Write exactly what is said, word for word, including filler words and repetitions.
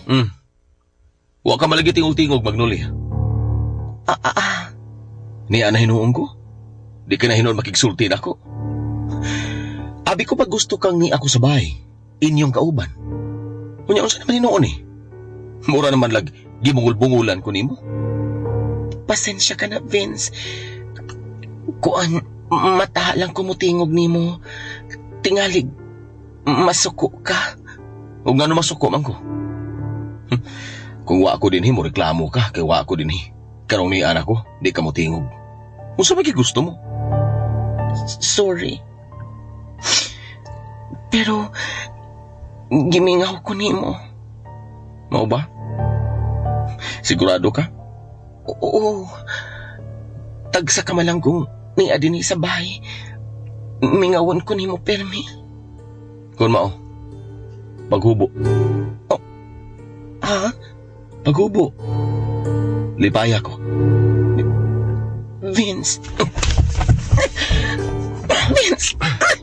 Hmm. Wa ka malagi tingog-tingog, Magnolia. Ah, ah, ah. Niya na hinuong ko? Di ka na hinuon makigsulti na ako. Abi ko pag gusto kang ni ako sa bahay, inyong kauban. Kunya, unsa naman hinuon eh? Mura naman lag, gimungul-bungulan ko nimo. Pasensya ka na, Vince. Kuan, mata lang kumutingog nimo. Tingalig, masuko ka. O nga no masuko man ko. Kung wa ako din mo reklamo ka, kay wa ako din karong ni anak ko, di ka mo tingog. Unsa ba gusto mo? Sorry. Pero, gimingaw ko nimo. Mao ba? Sigurado ka? Oo. Tagsa ka malang kung ni adini sa bahay. Mingawan ko nimo, permi. Kung mao, paghubo. Oh. Ha? Paghubo. Lipaya ko. Vince. Vince.